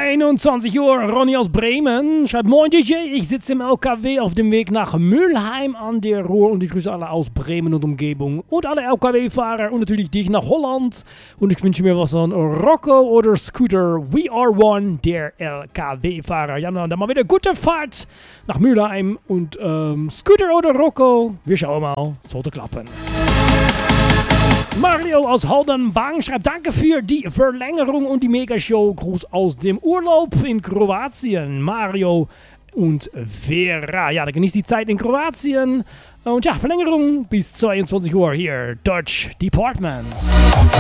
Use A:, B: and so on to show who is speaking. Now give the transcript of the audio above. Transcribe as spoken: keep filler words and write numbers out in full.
A: einundzwanzig Uhr, Ronny aus Bremen schreibt: Moin D J, ich sitze im L K W auf dem Weg nach Mülheim an der Ruhr und ich grüße alle aus Bremen und Umgebung und alle L K W-Fahrer und natürlich dich nach Holland und ich wünsche mir was von Rocco oder Scooter. We are one, der L K W-Fahrer. Ja, dann mal wieder gute Fahrt nach Mülheim und ähm, Scooter oder Rocco, wir schauen mal, sollte klappen. Mario aus Holdenbang schreibt: Danke für die Verlängerung und die Megashow. Gruß aus dem Urlaub in Kroatien. Mario und Vera. Ja, da genießt die Zeit in Kroatien. Und ja, Verlängerung bis zweiundzwanzig Uhr hier. Dutch Department.